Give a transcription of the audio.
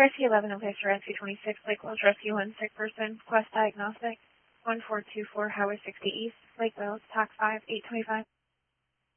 Rescue 11 in place for Rescue 26, Lake Wells Rescue 1 sick person, Quest Diagnostic, 1424 Highway 60 East, Lake Wells, TAC 5, 825.